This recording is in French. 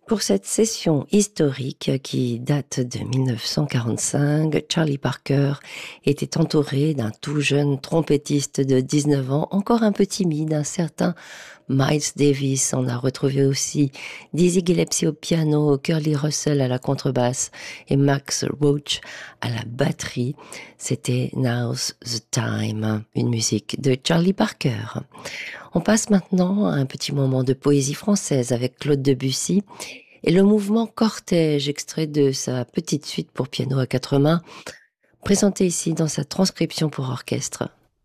Pour cette session historique qui date de 1945, Charlie Parker était entouré d'un tout jeune trompettiste de 19 ans, encore un peu timide, un certain Miles Davis. On a retrouvé aussi Dizzy Gillespie au piano, Curly Russell à la contrebasse et Max Roach à la batterie. C'était Now's the Time, une musique de Charlie Parker. On passe maintenant à un petit moment de poésie française avec Claude Debussy et le mouvement Cortège, extrait de sa petite suite pour piano à quatre mains, présenté ici dans sa transcription pour orchestre.